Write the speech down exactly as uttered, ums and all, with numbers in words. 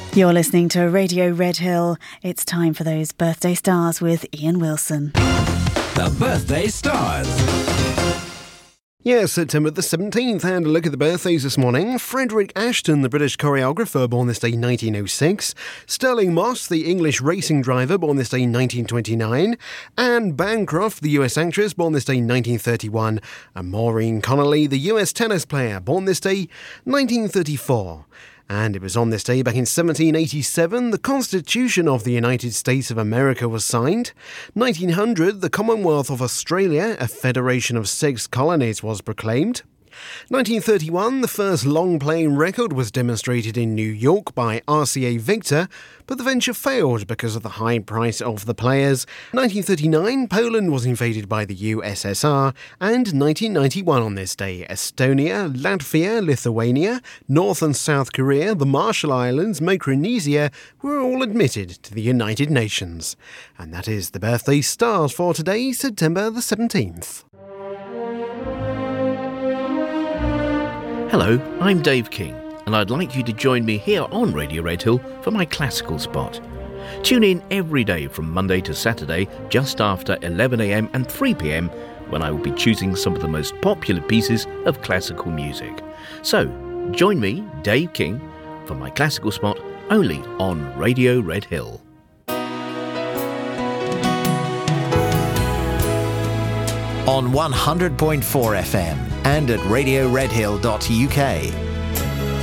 You're listening to Radio Red Hill. It's time for those birthday stars with Ian Wilson. The Birthday Stars. Yes, September the seventeenth, and a look at the birthdays this morning. Frederick Ashton, the British choreographer, born this day nineteen oh six. Sterling Moss, the English racing driver, born this day nineteen twenty-nine. Anne Bancroft, the U S actress, born this day nineteen thirty-one. And Maureen Connolly, the U S tennis player, born this day nineteen thirty-four. And it was on this day back in seventeen eighty-seven the Constitution of the United States of America was signed. nineteen hundred, the Commonwealth of Australia, a federation of six colonies, was proclaimed. nineteen thirty-one, the first long-playing record was demonstrated in New York by R C A Victor, but the venture failed because of the high price of the players. nineteen thirty-nine, Poland was invaded by the U S S R, and nineteen ninety-one on this day, Estonia, Latvia, Lithuania, North and South Korea, the Marshall Islands, Micronesia were all admitted to the United Nations. And that is the birthday stars for today, September the seventeenth. Hello, I'm Dave King, and I'd like you to join me here on Radio Red Hill for my classical spot. Tune in every day from Monday to Saturday, just after eleven a m and three p m, when I will be choosing some of the most popular pieces of classical music. So, join me, Dave King, for my classical spot only on Radio Red Hill. On one hundred point four F M and at radio red hill dot U K.